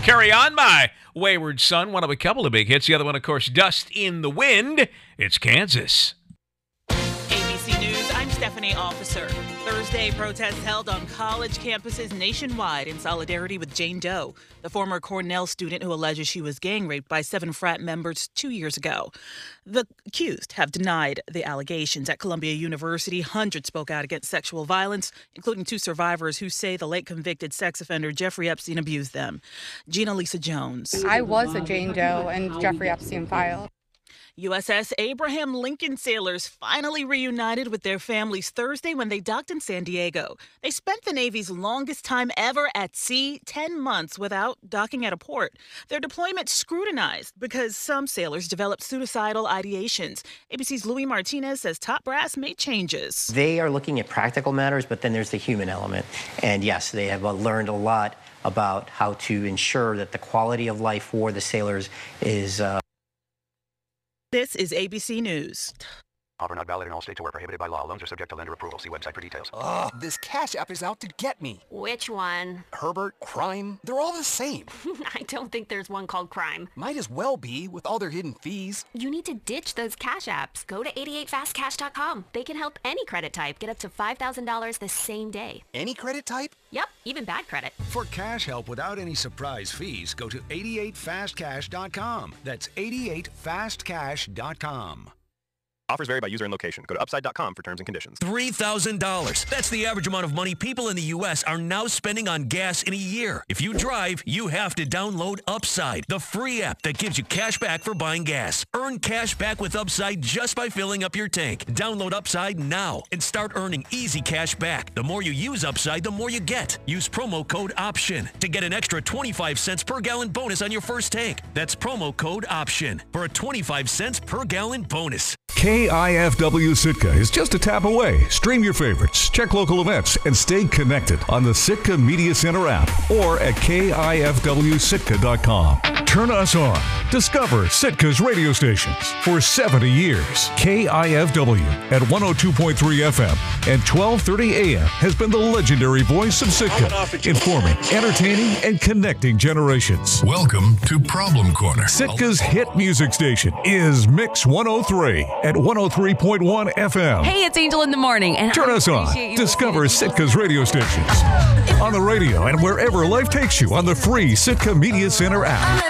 Carry On, My Wayward Son, one of a couple of big hits. The other one, of course, Dust in the Wind. It's Kansas. ABC News, I'm Stephanie Officer. Thursday, protests held on college campuses nationwide in solidarity with Jane Doe, the former Cornell student who alleges she was gang raped by 7 frat members 2 years ago. The accused have denied the allegations. At Columbia University, hundreds spoke out against sexual violence, including 2 survivors who say the late convicted sex offender Jeffrey Epstein abused them. Gina Lisa Jones. I was a Jane Doe and Jeffrey Epstein file. USS Abraham Lincoln sailors finally reunited with their families Thursday when they docked in San Diego. They spent the Navy's longest time ever at sea, 10 months without docking at a port. Their deployment scrutinized because some sailors developed suicidal ideations. ABC's Louis Martinez says top brass made changes. They are looking at practical matters, but then there's the human element. And yes, they have learned a lot about how to ensure that the quality of life for the sailors is This is ABC News. Offer not valid in all states or where prohibited by law. Loans are subject to lender approval. See website for details. Ugh, this Cash App is out to get me. Which one? Herbert, Crime, they're all the same. I don't think there's one called Crime. Might as well be with all their hidden fees. You need to ditch those Cash Apps. Go to 88fastcash.com. They can help any credit type get up to $5,000 the same day. Any credit type? Yep, even bad credit. For cash help without any surprise fees, go to 88fastcash.com. That's 88fastcash.com. Offers vary by user and location. Go to upside.com for terms and conditions. $3,000. That's the average amount of money people in the U.S. are now spending on gas in a year. If you drive, you have to download Upside, the free app that gives you cash back for buying gas. Earn cash back with Upside just by filling up your tank. Download Upside now and start earning easy cash back. The more you use Upside, the more you get. Use promo code OPTION to get an extra 25 cents per gallon bonus on your first tank. That's promo code OPTION for a 25 cents per gallon bonus. KIFW Sitka is just a tap away. Stream your favorites, check local events, and stay connected on the Sitka Media Center app or at KIFWSitka.com. Turn us on. Discover Sitka's radio stations for 70 years. KIFW at 102.3 FM and 1230 AM has been the legendary voice of Sitka, informing, entertaining, and connecting generations. Welcome to Problem Corner. Sitka's hit music station is Mix 103 at 103.1 FM. Hey, it's Angel in the Morning. And Turn us on. Discover Sitka's radio stations on the radio and wherever life takes you on the free Sitka Media Center app.